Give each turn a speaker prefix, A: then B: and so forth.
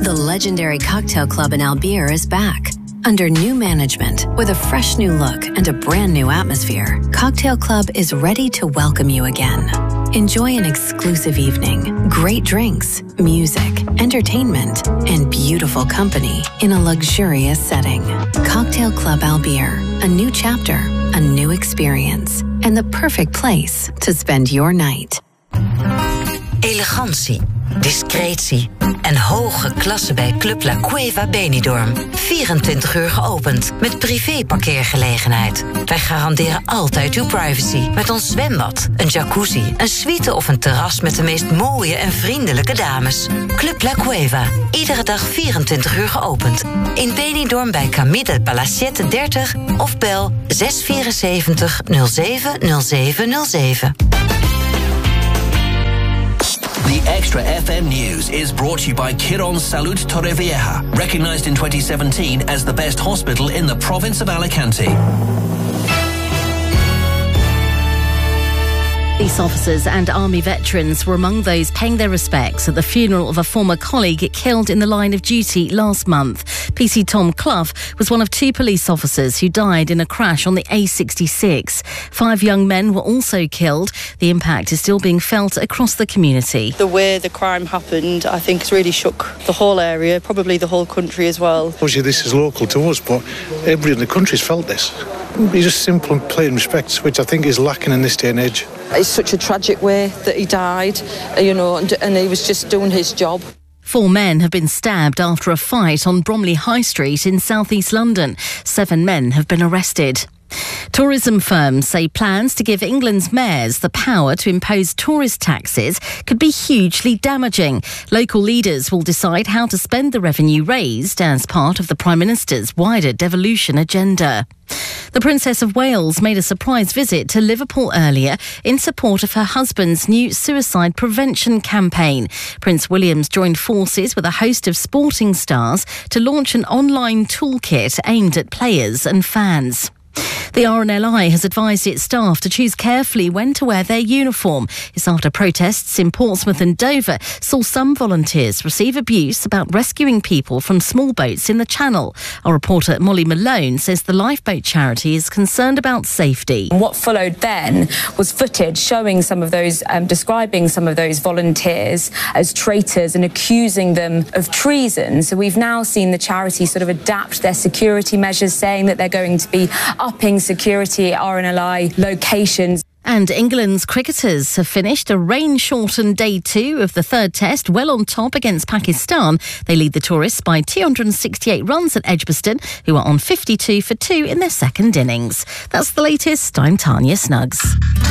A: The legendary cocktail club in Albier is back. Under new management, with a fresh new look and a brand new atmosphere, Cocktail Club is ready to welcome you again. Enjoy an exclusive evening, great drinks, music, entertainment, and beautiful company in a luxurious setting. Cocktail Club Albier, a new chapter, a new experience, and the perfect place to spend your night.
B: Elegantie, discretie en hoge klasse bij Club La Cueva Benidorm. 24 uur geopend met privéparkeergelegenheid. Wij garanderen altijd uw privacy met ons zwembad, een jacuzzi, een suite of een terras met de meest mooie en vriendelijke dames. Club La Cueva, iedere dag 24 uur geopend. In Benidorm bij Camille del Palacete 30 of bel 674 07 0707.
C: The Extra FM News is brought to you by Quirón Salud Torrevieja, recognized in 2017 as the best hospital in the province of Alicante.
D: Police officers and army veterans were among those paying their respects at the funeral of a former colleague killed in the line of duty last month. PC Tom Clough was one of 2 police officers who died in a crash on the A66. 5 young men were also killed. The impact is still being felt across the community.
E: The way the crime happened, I think, has really shook the whole area, probably the whole country as well.
F: Obviously, this is local to us, but everybody in the country's felt this. It's just simple and plain respect, which I think is lacking in this day and age.
E: It's such a tragic way that he died, and he was just doing his job.
D: 4 men have been stabbed after a fight on Bromley High Street in southeast London. 7 men have been arrested. Tourism firms say plans to give England's mayors the power to impose tourist taxes could be hugely damaging. Local leaders will decide how to spend the revenue raised as part of the Prime Minister's wider devolution agenda. The Princess of Wales made a surprise visit to Liverpool earlier in support of her husband's new suicide prevention campaign. Prince William's joined forces with a host of sporting stars to launch an online toolkit aimed at players and fans. The RNLI has advised its staff to choose carefully when to wear their uniform. It's after protests in Portsmouth and Dover saw some volunteers receive abuse about rescuing people from small boats in the Channel. Our reporter Molly Malone says the lifeboat charity is concerned about safety.
G: What followed then was footage showing some of those, describing some of those volunteers as traitors and accusing them of treason. So we've now seen the charity sort of adapt their security measures, saying that they're going to be upping security at RNLI locations.
D: And England's cricketers have finished a rain-shortened day 2 of the 3rd test well on top against Pakistan. They lead the tourists by 268 runs at Edgbaston, who are on 52 for 2 in their second innings. That's the latest. I'm Tanya Snuggs.